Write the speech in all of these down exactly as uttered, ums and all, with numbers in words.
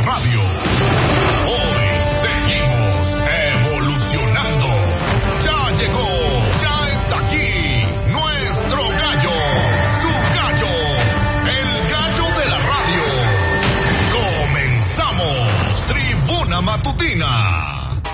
radio. Hoy seguimos evolucionando. Ya llegó, ya está aquí, nuestro gallo, su gallo, el gallo de la radio. Comenzamos, Tribuna Matutina.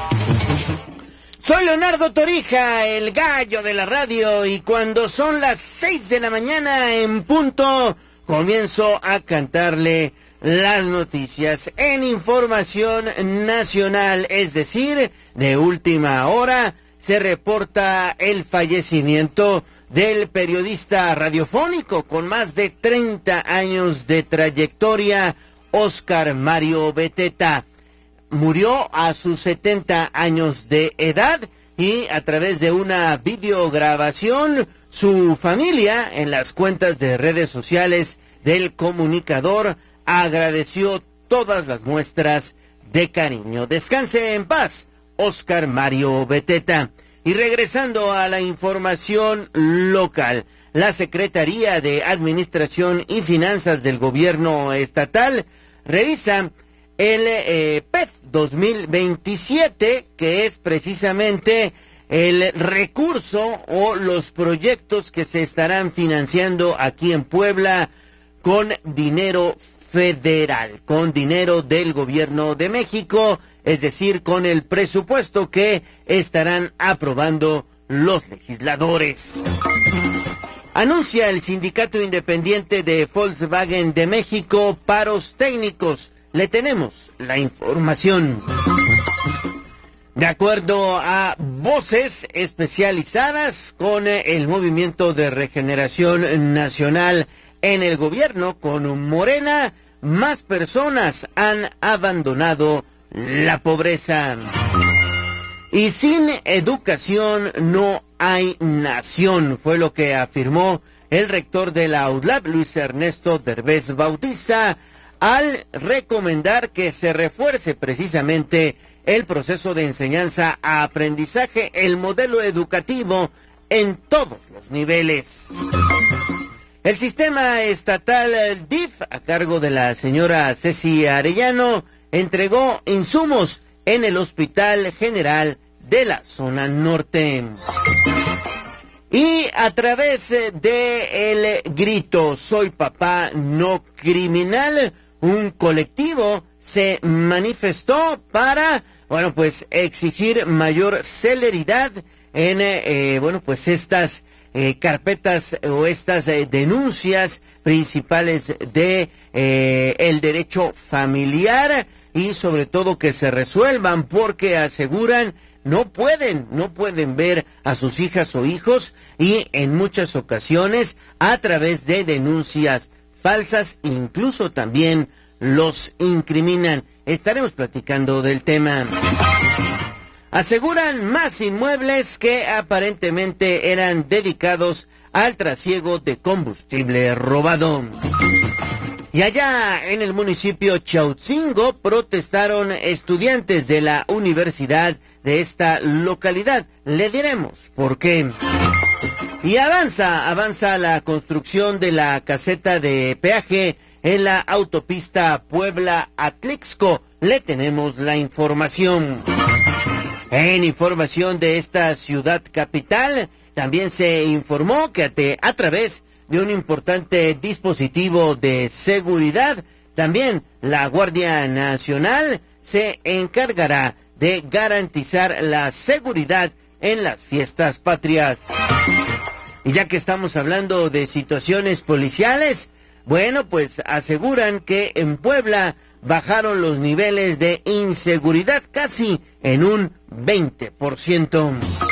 Soy Leonardo Torija, el gallo de la radio, y cuando son las seis de la mañana en punto, comienzo a cantarle las noticias en información nacional, es decir, de última hora. Se reporta el fallecimiento del periodista radiofónico con más de treinta años de trayectoria, Óscar Mario Beteta. Murió a sus setenta años de edad y a través de una videograbación, su familia en las cuentas de redes sociales del comunicador agradeció todas las muestras de cariño. Descanse en paz, Óscar Mario Beteta. Y regresando a la información local, la Secretaría de Administración y Finanzas del Gobierno Estatal revisa el eh, P E F dos mil veintisiete, que es precisamente el recurso o los proyectos que se estarán financiando aquí en Puebla con dinero federal, con dinero del gobierno de México, es decir, con el presupuesto que estarán aprobando los legisladores. Anuncia el Sindicato Independiente de Volkswagen de México paros técnicos. Le tenemos la información. De acuerdo a voces especializadas con el Movimiento de Regeneración Nacional en el gobierno, con Morena, más personas han abandonado la pobreza. Y sin educación no hay nación, fue lo que afirmó el rector de la U D L A P, Luis Ernesto Derbez Bautista, al recomendar que se refuerce precisamente el proceso de enseñanza a aprendizaje, el modelo educativo en todos los niveles. El sistema estatal D I F, a cargo de la señora Ceci Arellano, entregó insumos en el Hospital General de la Zona Norte. Y a través de el grito "Soy papá, no criminal", un colectivo se manifestó para, bueno, pues exigir mayor celeridad en, eh, bueno, pues estas eh, carpetas o estas eh, denuncias principales de eh, el derecho familiar, y sobre todo que se resuelvan, porque aseguran no pueden, no pueden ver a sus hijas o hijos, y en muchas ocasiones a través de denuncias falsas incluso también los incriminan. Estaremos platicando del tema. Aseguran más inmuebles que aparentemente eran dedicados al trasiego de combustible robado. Y allá en el municipio Chautzingo protestaron estudiantes de la universidad de esta localidad. Le diremos por qué. Y avanza, avanza la construcción de la caseta de peaje en la autopista Puebla-Atlixco. Le tenemos la información. En información de esta ciudad capital, también se informó que a, a través de un importante dispositivo de seguridad, también la Guardia Nacional se encargará de garantizar la seguridad en las fiestas patrias. Y ya que estamos hablando de situaciones policiales, bueno, pues aseguran que en Puebla bajaron los niveles de inseguridad casi en un veinte por ciento.